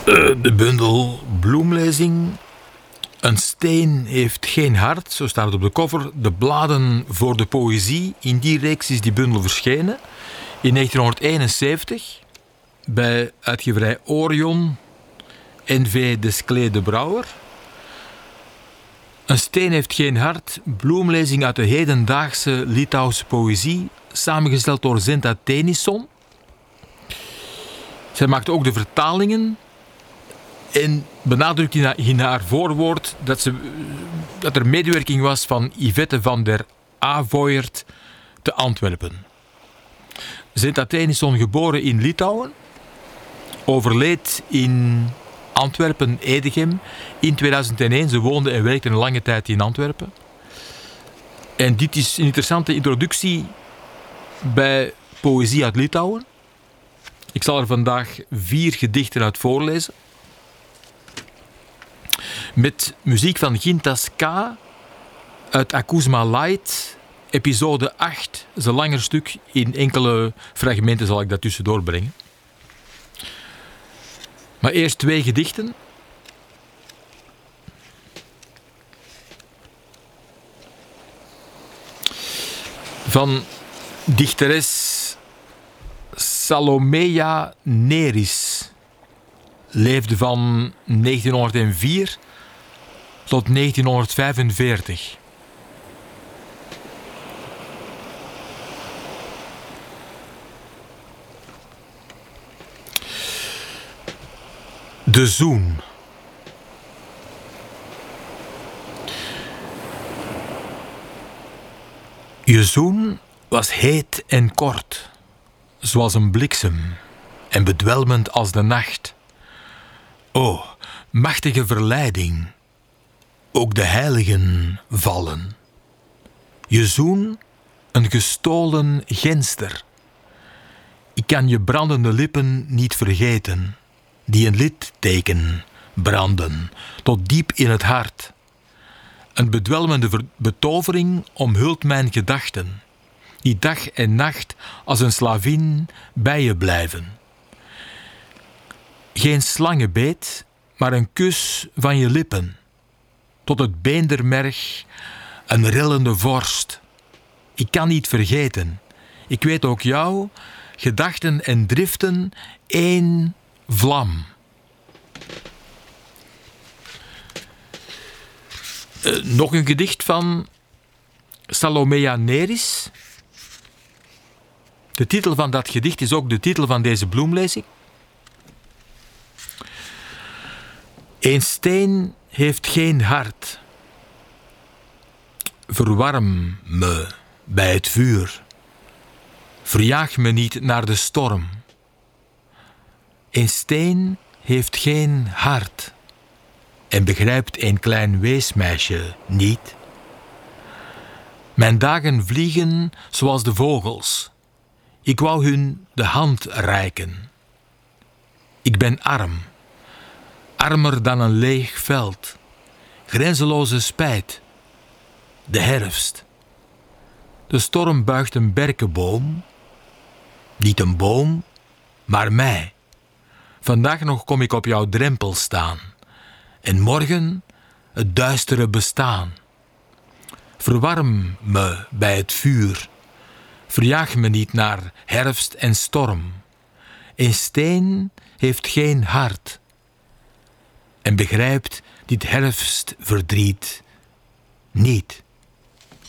De bundel bloemlezing. Een steen heeft geen hart, zo staat het op de cover. De bladen voor de poëzie. In die reeks is die bundel verschenen. In 1971 bij uitgeverij Orion, N.V. Desclée de Brouwer. Een steen heeft geen hart. Bloemlezing uit de hedendaagse Litouwse poëzie. Samengesteld door Zenta Tennyson. Zij maakte ook de vertalingen. En benadrukt in haar voorwoord dat er medewerking was van Yvette van der Avoyert te Antwerpen. Zenta Tennyson, geboren in Litouwen, overleed in Antwerpen-Edegem in 2001. Ze woonde en werkte een lange tijd in Antwerpen. En dit is een interessante introductie bij poëzie uit Litouwen. Ik zal er vandaag 4 gedichten uit voorlezen. Met muziek van Gintas K. uit Akuzma Light, episode 8. Dat is een langer stuk. In enkele fragmenten zal ik dat tussendoor brengen. Maar eerst 2 gedichten. Van dichteres Salomea Neris. Leefde van 1904 tot 1945. De zoen. Je zoen was heet en kort, zoals een bliksem, en bedwelmend als de nacht. O, machtige verleiding, ook de heiligen vallen. Je zoen, een gestolen genster. Ik kan je brandende lippen niet vergeten, die een litteken branden, tot diep in het hart. Een bedwelmende betovering omhult mijn gedachten, die dag en nacht als een slavin bij je blijven. Geen slangenbeet, maar een kus van je lippen, tot het beendermerg, een rillende vorst. Ik kan niet vergeten, ik weet ook jou, gedachten en driften, één vlam. Nog een gedicht van Salomea Neris. De titel van dat gedicht is ook de titel van deze bloemlezing. Een steen heeft geen hart. Verwarm me bij het vuur. Verjaag me niet naar de storm. Een steen heeft geen hart en begrijpt een klein weesmeisje niet. Mijn dagen vliegen zoals de vogels. Ik wou hun de hand reiken. Ik ben arm, armer dan een leeg veld. Grenzeloze spijt, de herfst. De storm buigt een berkenboom, niet een boom, maar mij. Vandaag nog kom ik op jouw drempel staan, en morgen het duistere bestaan. Verwarm me bij het vuur, verjaag me niet naar herfst en storm. Een steen heeft geen hart en begrijpt dit herfstverdriet niet.